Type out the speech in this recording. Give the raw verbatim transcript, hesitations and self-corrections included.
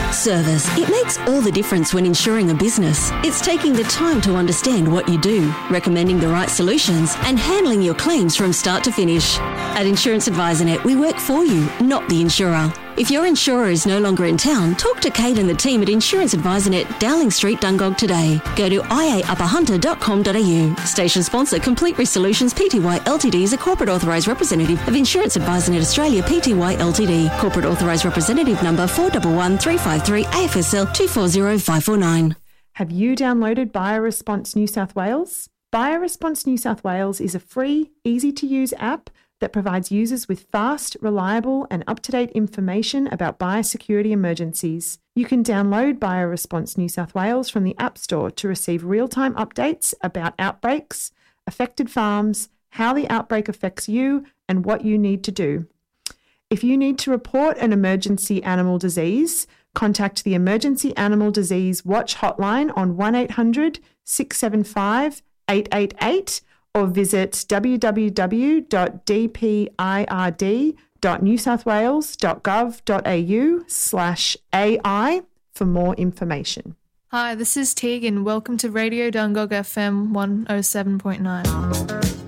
Service. It makes all the difference when insuring a business. It's taking the time to understand what you do, recommending the right solutions, and handling your claims from start to finish. At Insurance Advisor Net, we work for you, not the insurer. If your insurer is no longer in town, talk to Kate and the team at Insurance Advisor Net, Dowling Street, Dungog today. Go to i a upper hunter dot com dot a u. Station sponsor, Complete Risk Solutions Pty Ltd is a corporate authorised representative of Insurance Advisor Net Australia Pty Ltd. Corporate authorised representative number four one one three five three A F S L two four zero five four nine. Have you downloaded BioResponse New South Wales? BioResponse New South Wales is a free, easy-to-use app that provides users with fast, reliable and up-to-date information about biosecurity emergencies. You can download BioResponse New South Wales from the App Store to receive real-time updates about outbreaks, affected farms, how the outbreak affects you and what you need to do. If you need to report an emergency animal disease, contact the Emergency Animal Disease Watch hotline on one eight hundred six seven five eight eight eight or visit w w w dot d p i r d dot new south wales dot gov dot a u slash A I for more information. Hi, this is Teague and welcome to Radio Dungog F M one oh seven point nine.